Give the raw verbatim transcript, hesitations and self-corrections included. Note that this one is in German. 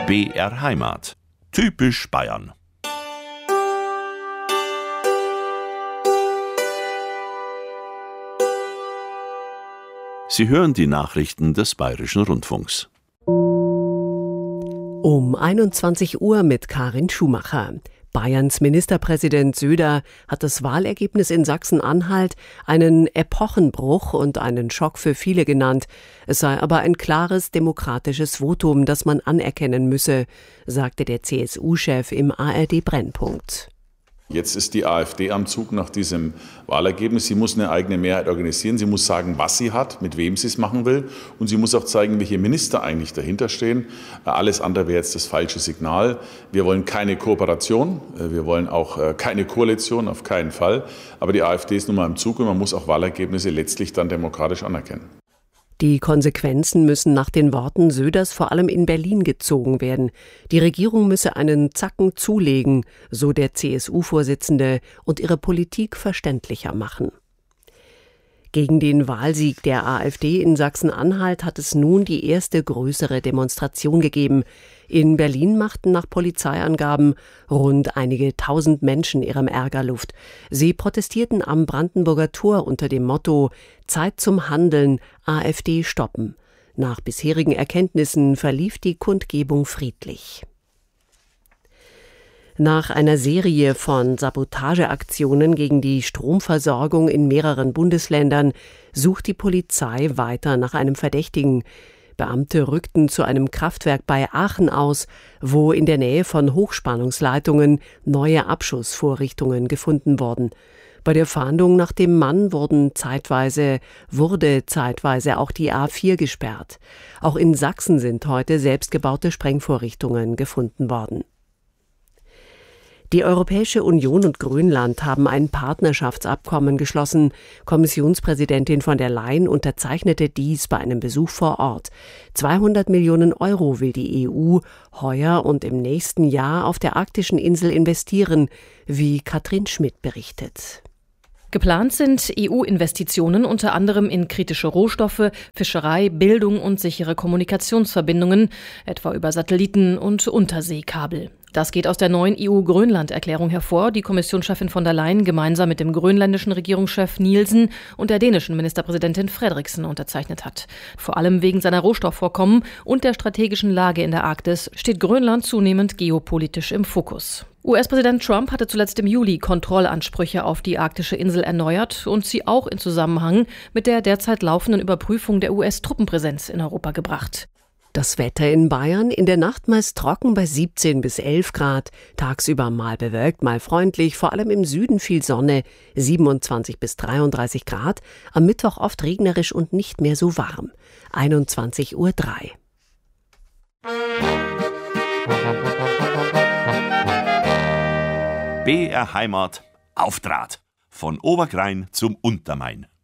B R Heimat. Typisch Bayern. Sie hören die Nachrichten des Bayerischen Rundfunks. Um einundzwanzig Uhr mit Karin Schumacher. Bayerns Ministerpräsident Söder hat das Wahlergebnis in Sachsen-Anhalt einen Epochenbruch und einen Schock für viele genannt. Es sei aber ein klares demokratisches Votum, das man anerkennen müsse, sagte der C S U-Chef im A R D-Brennpunkt. Jetzt ist die AfD am Zug nach diesem Wahlergebnis. Sie muss eine eigene Mehrheit organisieren. Sie muss sagen, was sie hat, mit wem sie es machen will. Und sie muss auch zeigen, welche Minister eigentlich dahinter stehen. Alles andere wäre jetzt das falsche Signal. Wir wollen keine Kooperation. Wir wollen auch keine Koalition, auf keinen Fall. Aber die AfD ist nun mal am Zug und man muss auch Wahlergebnisse letztlich dann demokratisch anerkennen. Die Konsequenzen müssen nach den Worten Söders vor allem in Berlin gezogen werden. Die Regierung müsse einen Zacken zulegen, so der C S U-Vorsitzende, und ihre Politik verständlicher machen. Gegen den Wahlsieg der AfD in Sachsen-Anhalt hat es nun die erste größere Demonstration gegeben. In Berlin machten nach Polizeiangaben rund einige tausend Menschen ihrem Ärger Luft. Sie protestierten am Brandenburger Tor unter dem Motto „Zeit zum Handeln, AfD stoppen". Nach bisherigen Erkenntnissen verlief die Kundgebung friedlich. Nach einer Serie von Sabotageaktionen gegen die Stromversorgung in mehreren Bundesländern sucht die Polizei weiter nach einem Verdächtigen. Beamte rückten zu einem Kraftwerk bei Aachen aus, wo in der Nähe von Hochspannungsleitungen neue Abschussvorrichtungen gefunden wurden. Bei der Fahndung nach dem Mann wurden zeitweise, wurde zeitweise auch die A vier gesperrt. Auch in Sachsen sind heute selbstgebaute Sprengvorrichtungen gefunden worden. Die Europäische Union und Grönland haben ein Partnerschaftsabkommen geschlossen. Kommissionspräsidentin von der Leyen unterzeichnete dies bei einem Besuch vor Ort. zweihundert Millionen Euro will die E U heuer und im nächsten Jahr auf der arktischen Insel investieren, wie Katrin Schmidt berichtet. Geplant sind E U-Investitionen unter anderem in kritische Rohstoffe, Fischerei, Bildung und sichere Kommunikationsverbindungen, etwa über Satelliten und Unterseekabel. Das geht aus der neuen E U-Grönland-Erklärung hervor, die Kommissionschefin von der Leyen gemeinsam mit dem grönländischen Regierungschef Nielsen und der dänischen Ministerpräsidentin Frederiksen unterzeichnet hat. Vor allem wegen seiner Rohstoffvorkommen und der strategischen Lage in der Arktis steht Grönland zunehmend geopolitisch im Fokus. U S-Präsident Trump hatte zuletzt im Juli Kontrollansprüche auf die arktische Insel erneuert und sie auch in Zusammenhang mit der derzeit laufenden Überprüfung der U S-Truppenpräsenz in Europa gebracht. Das Wetter in Bayern: in der Nacht meist trocken bei siebzehn bis elf Grad, tagsüber mal bewölkt, mal freundlich, vor allem im Süden viel Sonne, siebenundzwanzig bis dreiunddreißig Grad, am Mittwoch oft regnerisch und nicht mehr so warm, einundzwanzig Uhr drei. B R Heimat auf Draht. Von Oberkrain zum Untermain.